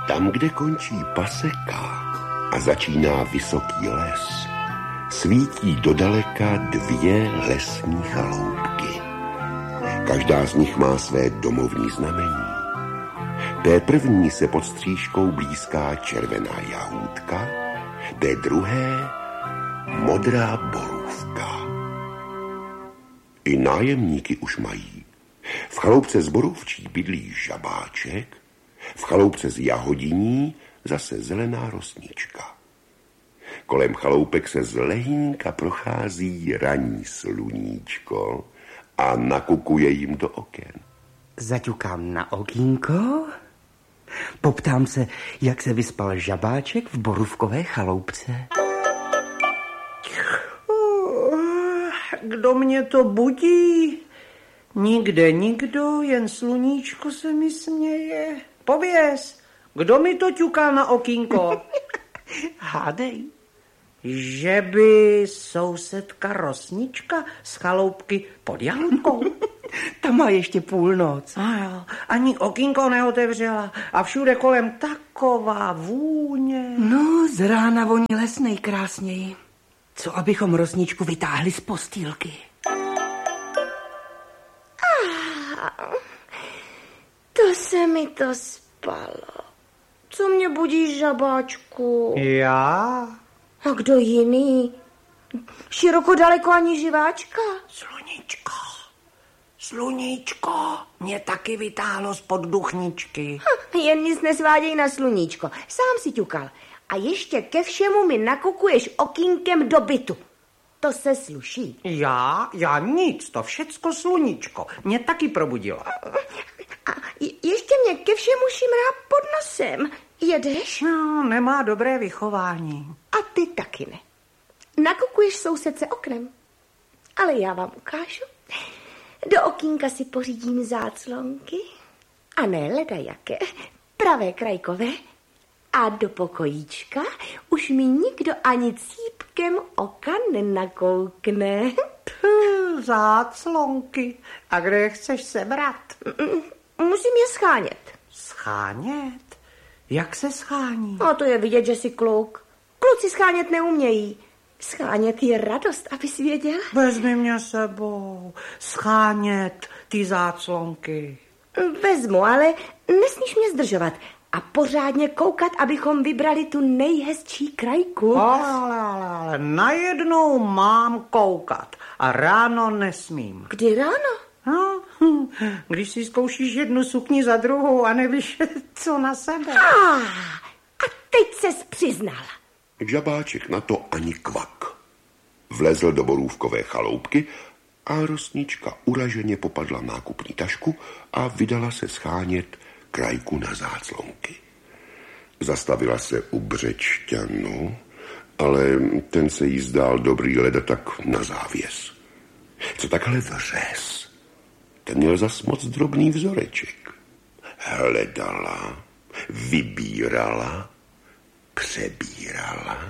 Tam, kde končí paseka a začíná vysoký les, svítí dodaleka 2 lesní chaloupky. Každá z nich má své domovní znamení. Té první se pod stříškou blízká červená jahůdka, té druhé modrá borůvka. I nájemníky už mají. V chaloupce z borůvčí bydlí žabáček, v chaloupce z jahodiní zase zelená rosnička. Kolem chaloupek se zlehínka prochází ranní sluníčko a nakukuje jim do oken. Zaťukám na okýnko, poptám se, jak se vyspal žabáček v borůvkové chaloupce. Kdo mě to budí? Nikde nikdo, jen sluníčko se mi směje. Pověz, kdo mi to ťuká na okýnko? Hádej. Že by sousedka Rosnička z chaloupky pod jahůdkou. Ta má ještě půlnoc. A jo, ani okýnko neotevřela a všude kolem taková vůně. No, z rána voní les nejkrásněji. Co abychom Rosničku vytáhli z postýlky? To se mi to spalo. Co mě budíš, žabáčku? Já? A kdo jiný? Široko daleko ani živáčka? Sluníčko, mě taky vytáhlo spod duchničky. Jen nic nesváděj na sluníčko. Sám si ťukal. A ještě ke všemu mi nakukuješ okýnkem do bytu. To se sluší. Já nic, to všecko sluníčko. Mě taky probudilo. A ještě mě ke všemu šimrá pod nosem. Jedeš? No, nemá dobré vychování. A ty taky ne. Nakukuješ sousedce oknem. Ale já vám ukážu. Do okýnka si pořídím záclonky. A ne ledajaké, pravé krajkové. A do pokojíčka už mi nikdo ani cípkem oka nenakoukne. Záclonky. A kde je chceš sebrat? Musím je schánět. Schánět? Jak se schání? No, to je vidět, že jsi kluk. Kluci schánět neumějí. Schánět je radost, abys věděl. Vezmi mě sebou. Schánět ty záclonky. Vezmu, ale nesmíš mě zdržovat. A pořádně koukat, abychom vybrali tu nejhezčí krajku. Ale najednou mám koukat. A ráno nesmím. Kdy ráno? No, když si zkoušíš jednu sukni za druhou a nevíš, co na sebe. A teď ses přiznal. Žabáček na to ani kvak. Vlezl do borůvkové chaloupky a Rosnička uraženě popadla nákupní tašku a vydala se schánět krajku na záclonky. Zastavila se u Břečťanu, ale ten se jí zdál dobrý leda tak na závěs. Co takhle vřes? Ten měl zas moc drobný vzoreček. Hledala, vybírala, přebírala.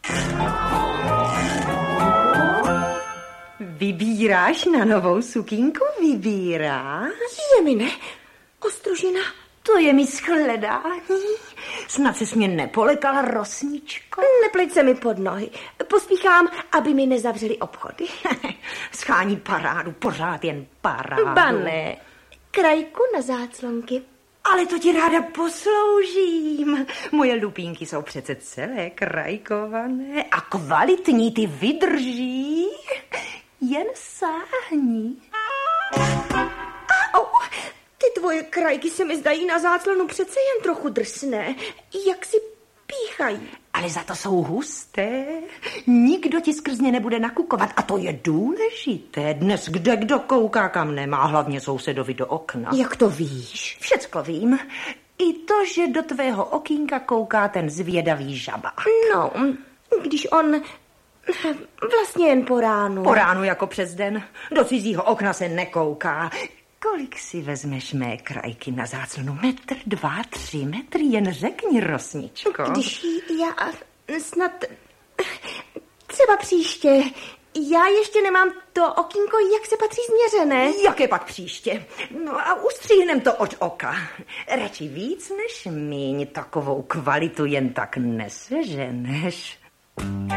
Vybíráš na novou sukínku? Vybíráš? Je mi ne, ostružina. To je mi shledání. Snad ses mě nepolekala, Rosničko? Nepleť se mi pod nohy. Pospíchám, aby mi nezavřeli obchody. Schání parádu, pořád jen parádu. Bané, krajku na záclonky. Ale to ti ráda posloužím. Moje lupínky jsou přece celé krajkované a kvalitní, ty vydrží. Jen sáhni. Au, ty tvoje krajky se mi zdají na záclonu přece jen trochu drsné. Jak si píchají. Ale za to jsou husté. Nikdo ti skrz ně nebude nakukovat a to je důležité. Dnes kdo kouká, kam nemá, hlavně sousedovi do okna. Jak to víš? Všecko vím. I to, že do tvého okýnka kouká ten zvědavý žabák. No, když on... Vlastně jen po ránu. Po ránu jako přes den. Do cizího okna se nekouká. Kolik si vezmeš mé krajky na záclonu? 1, 2, 3 metry? Jen řekni, Rosničko. Když já snad... Třeba příště. Já ještě nemám to okýnko, jak se patří změřené. Jaké pak příště? No a ustříhnem to od oka. Radši víc než míň, takovou kvalitu jen tak neseženeš.